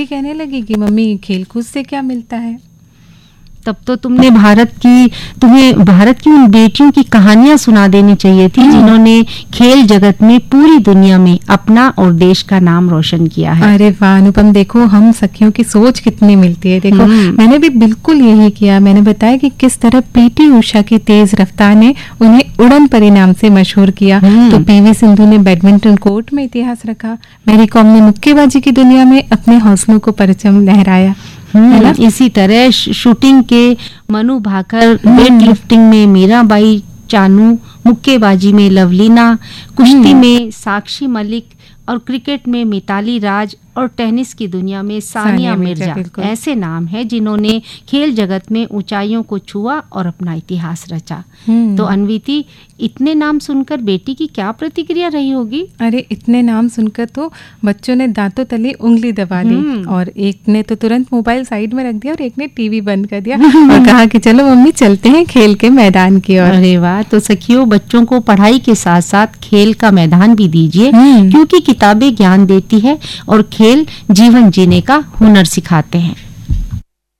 भी कहने लगी कि मम्मी खेल-कूद से क्या मिलता है। तब तो तुम्हें भारत की उन बेटियों की कहानियां सुना देनी चाहिए थी जिन्होंने खेल जगत में पूरी दुनिया में अपना और देश का नाम रोशन किया है। अरे वाह अनुपम, देखो हम सखियों की सोच कितनी मिलती है। देखो मैंने भी बिल्कुल यही किया। मैंने बताया कि किस तरह पीटी उषा की तेज रफ्तार ने उन्हें उड़न परिणाम से मशहूर किया, तो पीवी सिंधु ने बैडमिंटन कोर्ट में इतिहास रखा, मैरी कॉम ने मुक्केबाजी की दुनिया में अपने हौसलों को परचम लहराया। इसी तरह शूटिंग के मनु भाकर, वेट लिफ्टिंग में मीराबाई चानू, मुक्केबाजी में लवलीना, कुश्ती में साक्षी मलिक और क्रिकेट में मिताली राज और टेनिस की दुनिया में सानिया मिर्जा ऐसे नाम हैं जिन्होंने खेल जगत में ऊंचाइयों को छुआ और अपना इतिहास रचा। तो अन्विति, इतने नाम सुनकर बेटी की क्या प्रतिक्रिया रही होगी? अरे इतने नाम सुनकर तो बच्चों ने दांतों तले उंगली दबा ली, और एक ने तो तुरंत मोबाइल साइड में रख दिया और एक ने टीवी बंद कर दिया और कहा कि चलो मम्मी चलते हैं खेल के मैदान की ओर। अरे वाह! तो सखियों, बच्चों को पढ़ाई के साथ साथ खेल का मैदान भी दीजिए, क्योंकि किताबें ज्ञान देती है और खेल जीवन जीने का हुनर सिखाते हैं।